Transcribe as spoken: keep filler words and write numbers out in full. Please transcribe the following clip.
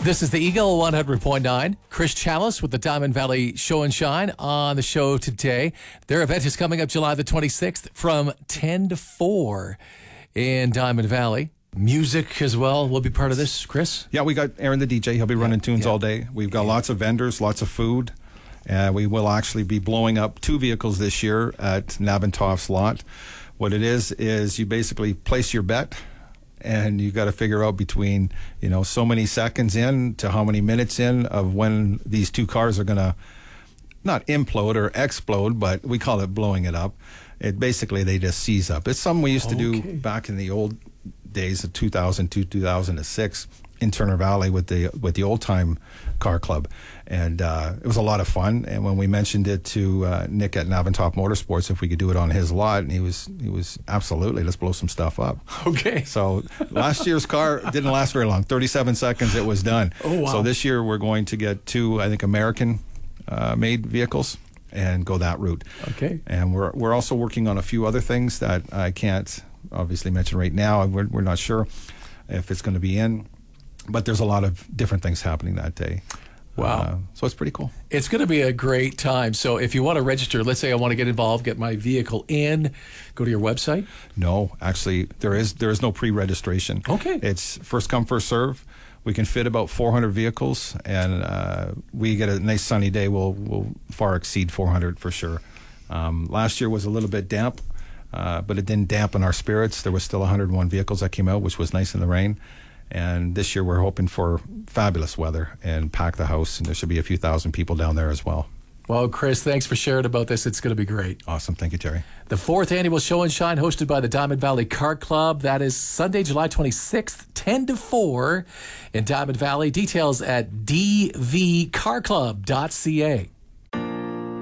This is the Eagle one hundred point nine. Chris Chalice with the Diamond Valley Show and Shine on the show today. Their event is coming up July the twenty-sixth from ten to four in Diamond Valley. Music as well will be part of this, Chris? Yeah, we got Aaron the D J. He'll be running yeah, tunes yeah. all day. We've got yeah. lots of vendors, lots of food. Uh, we will actually be blowing up two vehicles this year at Navantoff's lot. What it is, is you basically place your bet, and you got to figure out between, you know, so many seconds in to how many minutes in of when these two cars are going to not implode or explode, but we call it blowing it up. It basically, they just seize up. It's something we used to okay. do back in the old days of two thousand two, two thousand six in Turner Valley with the with the old time car club, and uh, it was a lot of fun. And when we mentioned it to uh, Nick at Navantoff Motorsports, if we could do it on his lot, and he was he was absolutely, let's blow some stuff up. Okay. So last year's car didn't last very long. thirty-seven seconds, it was done. Oh wow. So this year we're going to get two, I think, American uh, made vehicles and go that route. Okay. And we're we're also working on a few other things that I can't obviously mention right now. We're we're not sure if it's going to be in. But there's a lot of different things happening that day. Wow. Uh, so it's pretty cool. It's going to be a great time. So if you want to register, let's say I want to get involved, get my vehicle in, go to your website? No, actually, there is there is no pre-registration. Okay. It's first come, first serve. We can fit about four hundred vehicles, and uh, we get a nice sunny day. We'll, we'll far exceed four hundred for sure. Um, last year was a little bit damp, uh, but it didn't dampen our spirits. There was still one hundred one vehicles that came out, which was nice in the rain. And this year we're hoping for fabulous weather and pack the house, and there should be a few thousand people down there as well. Well, Chris, thanks for sharing about this. It's going to be great. Awesome. Thank you, Terry. The fourth annual Show and Shine hosted by the Diamond Valley Car Club. That is Sunday, July twenty-sixth, ten to four in Diamond Valley. Details at d v car club dot c a.